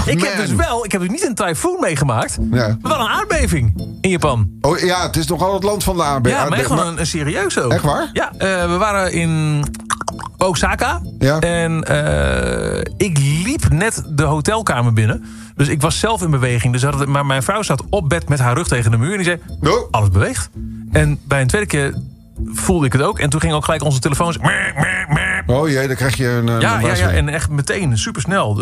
Ik heb dus niet een tyfoon meegemaakt. Ja. Maar wel een aardbeving in Japan. Oh ja, het is nogal het land van de aardbeving. Ja, maar echt gewoon een serieus ook. Echt waar? Ja, we waren in Osaka. Ja. En ik liep net de hotelkamer binnen. Dus ik was zelf in beweging. Maar mijn vrouw zat op bed met haar rug tegen de muur. En die zei, alles beweegt. En bij een tweede keer voelde ik het ook. En toen ging ook gelijk onze telefoons... Oh jee, dan krijg je een... Ja, en echt meteen, supersnel.